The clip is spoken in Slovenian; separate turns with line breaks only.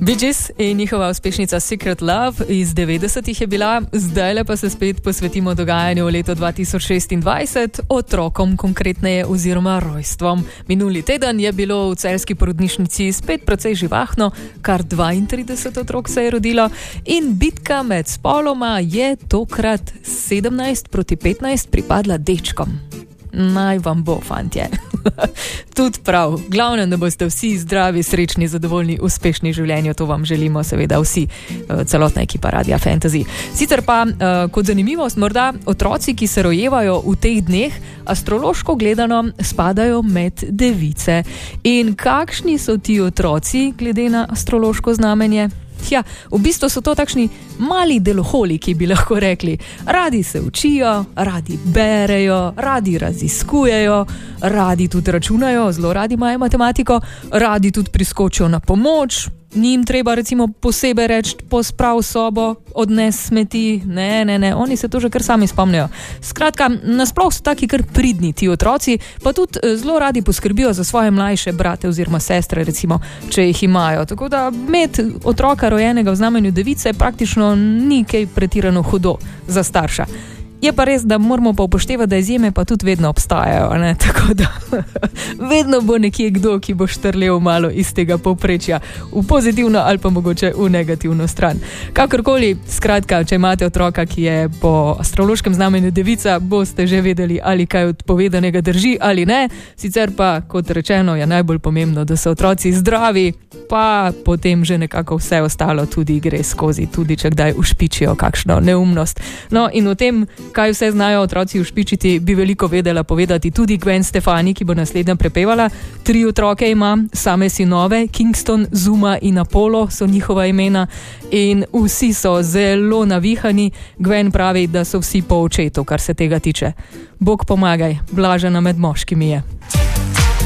Bee Gees in njihova uspešnica Secret Love iz 90-ih je bila, zdajle pa se spet posvetimo dogajanju v letu 2026, otrokom konkretneje oziroma rojstvom. Minuli teden je bilo v celjski porodnišnici spet precej živahno, kar 32 otrok se je rodilo in bitka med spoloma je tokrat 17-15 pripadla dečkom. Naj vam bo, fantje. Tudi prav. Glavno, da boste vsi zdravi, srečni, zadovoljni, uspešni v življenju. To vam želimo seveda vsi, celotna ekipa Radia Fantasy. Sicer pa, kot zanimivost, morda otroci, ki se rojevajo v teh dneh, astrološko gledano spadajo med device. In kakšni so ti otroci, glede na astrološko znamenje? Ja, v bistvu so to takšni mali deloholiki, bi lahko rekli. Radi se učijo, radi berejo, radi raziskujejo, radi tudi računajo, zelo radi imajo matematiko, radi tudi priskočijo na pomoč. Njim treba recimo posebej reči, posprav sobo, odnes smeti, ne, oni se to že kar sami spomnijo. Skratka, nasploh so taki kar pridni ti otroci, pa tudi zelo radi poskrbijo za svoje mlajše brate oziroma sestre, recimo, če jih imajo. Tako da imeti otroka rojenega v znamenju device praktično ni kaj pretirano hudo za starša. Je pa res, da moramo pa upoštevati, da izjeme pa tudi vedno obstajajo, ne? Tako da vedno bo nekje kdo, ki bo štrlel malo iz tega povprečja v pozitivno ali pa mogoče v negativno stran. Kakorkoli, skratka, če imate otroka, ki je po astrološkem znamenju devica, boste že vedeli, ali kaj od povedanega drži ali ne. Sicer pa, kot rečeno, je najbolj pomembno, da so otroci zdravi, pa potem že nekako vse ostalo tudi gre skozi, tudi če kdaj ušpičijo kakšno neumnost. No, in v tem, kaj vse znajo otroci ušpičiti, bi veliko vedela povedati tudi Gwen Stefani, ki bo naslednja prepevala. 3 otroke ima, same sinove, Kingston, Zuma in Apollo so njihova imena in vsi so zelo navihani. Gwen pravi, da so vsi po očetu, kar se tega tiče. Bog pomagaj, blažena med moškimi je.